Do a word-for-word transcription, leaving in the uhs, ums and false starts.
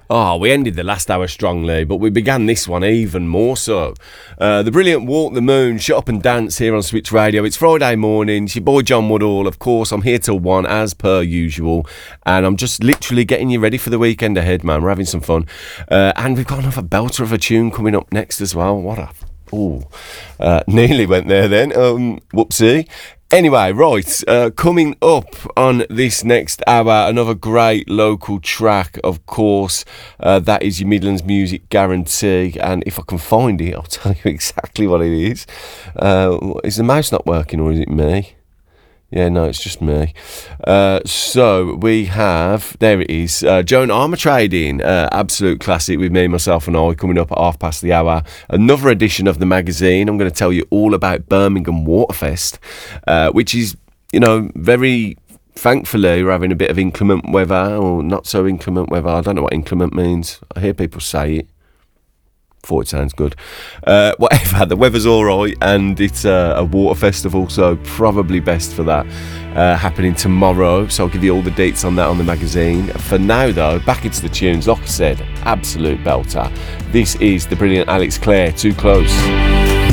Oh, we ended the last hour strongly, but we began this one even more so. Uh, the brilliant Walk the Moon, Shut Up and Dance here on Switch Radio. It's Friday morning. It's your boy John Woodall. Of course, I'm here till one as per usual. And I'm just literally getting you ready for the weekend ahead, man. We're having some fun. Uh, and we've got another belter of a tune coming up next as well. What a... Oh, uh, nearly went there then. Um, whoopsie. Anyway, right, uh, coming up on this next hour, another great local track, of course. Uh, that is your Midlands Music Guarantee, and if I can find it, I'll tell you exactly what it is. Uh, is the mouse not working, or is it me? Yeah, no, it's just me. Uh, so we have, there it is, uh, Joan Armatrading, uh, absolute classic with me, myself and I, coming up at half past the hour. Another edition of the magazine. I'm going to tell you all about Birmingham Waterfest, uh, which is, you know, very... Thankfully, we're having a bit of inclement weather, or not so inclement weather. I don't know what inclement means. I hear people say it. Thought it sounds good. Uh, whatever, the weather's all right, and it's uh, a water festival, so probably best for that. Uh, happening tomorrow, so I'll give you all the dates on that on the magazine. For now, though, back into the tunes. Like I said, absolute belter. This is the brilliant Alex Clare, Too Close.